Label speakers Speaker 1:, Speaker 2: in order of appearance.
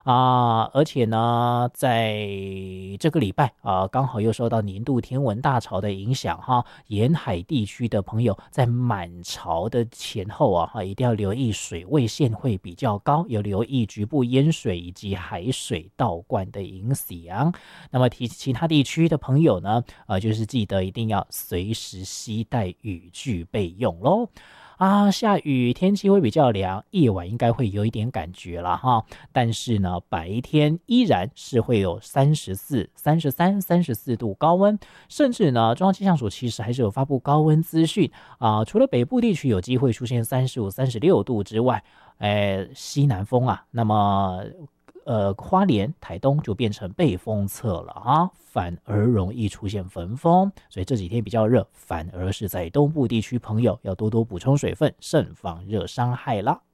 Speaker 1: 而且呢，在这个礼拜刚好又受到年度天文大潮的影响哈，沿海地区的朋友在满潮的前后一定要留意水位线会比较高，有留意局部淹水以及海水倒灌的影响。那么其他地区的朋友呢，就是记得一定要随时携带雨具备用咯。下雨天气会比较凉，夜晚应该会有一点感觉了哈，但是呢，白天依然是会有34、33、34度高温，甚至呢，中央气象署其实还是有发布高温资讯除了北部地区有机会出现35、36度之外，西南风那么花莲、台东就变成背风侧了反而容易出现焚风，所以这几天比较热，反而是在东部地区朋友要多多补充水分，慎防热伤害啦。